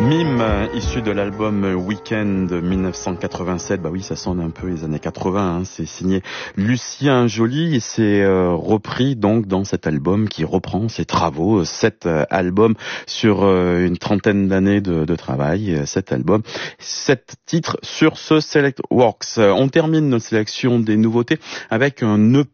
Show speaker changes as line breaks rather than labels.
Mime, issu de l'album Weekend 1987, bah oui, ça sonne un peu les années 80, hein. C'est signé Lucien Joly et c'est repris donc dans cet album qui reprend ses travaux, cet album sur une trentaine d'années de travail, cet album, 7 titres sur ce Select Works. On termine notre sélection des nouveautés avec un EP